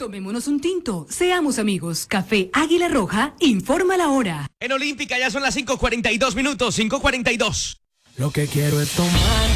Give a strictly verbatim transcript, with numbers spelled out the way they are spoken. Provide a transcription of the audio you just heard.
Tomémonos un tinto, seamos amigos. Café Águila Roja, informa la hora. En Olímpica ya son las cinco cuarenta y dos minutos, cinco cuarenta y dos. Lo que quiero es tomar